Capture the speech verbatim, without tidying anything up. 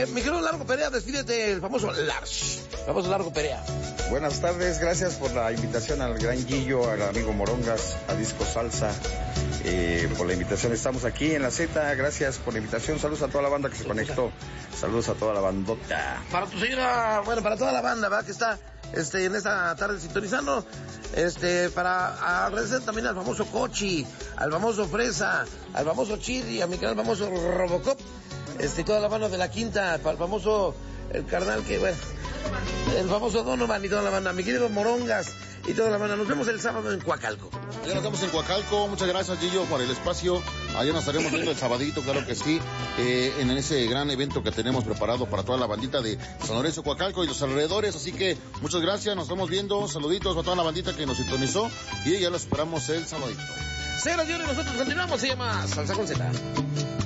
mi querido Largo Perea, despídete, el famoso Lars, el famoso Largo Perea. Buenas tardes, gracias por la invitación al gran Guillo, al amigo Morongas, a Disco Salsa, eh, por la invitación. Estamos aquí en la Z, gracias por la invitación. Saludos a toda la banda que se conectó, saludos a toda la bandota. Para tu señora, bueno, para toda la banda, ¿verdad? Que está este, en esta tarde sintonizando, este, para agradecer también al famoso Cochi, al famoso Fresa, al famoso Chirri, a mi canal famoso Robocop, este, toda la banda de la Quinta, para el famoso, el carnal que, bueno, el famoso Donovan y toda la banda, mi querido Morongas y toda la banda. Nos vemos el sábado en Coacalco. Ya nos vemos en Coacalco. Muchas gracias, Gillo, por el espacio. Allá nos estaremos viendo el sabadito, claro que sí, eh, en ese gran evento que tenemos preparado para toda la bandita de San Lorenzo, Coacalco y los alrededores. Así que muchas gracias, nos estamos viendo. Saluditos a toda la bandita que nos sintonizó y ya lo esperamos el sabadito. Señoras y señores, nosotros continuamos. Se llama Salsa con Z.